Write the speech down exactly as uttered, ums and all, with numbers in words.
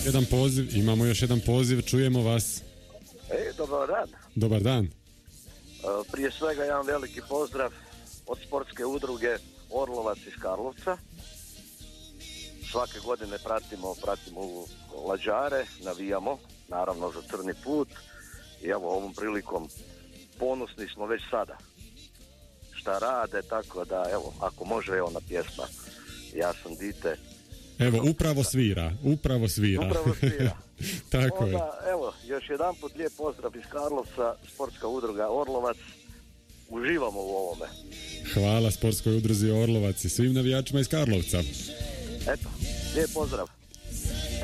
jedan poziv, imamo još jedan poziv, čujemo vas. E, dobar dan. Dobar dan. Prije svega jedan veliki pozdrav od sportske udruge Orlovac iz Karlovca. Svake godine pratimo, pratimo lađare, navijamo, naravno za crni put. I evo ovom prilikom ponosni smo već sada šta rade, tako da evo, ako može, evo na pjesma Ja sam dite. Evo, upravo svira, upravo svira. Upravo svira. Tako Onda, je. evo, još jedan put lijep pozdrav iz Karlovca, sportska udruga Orlovac. Uživamo u ovome. Hvala sportskoj udruzi Orlovac i svim navijačima iz Karlovca. Eto, lijep pozdrav.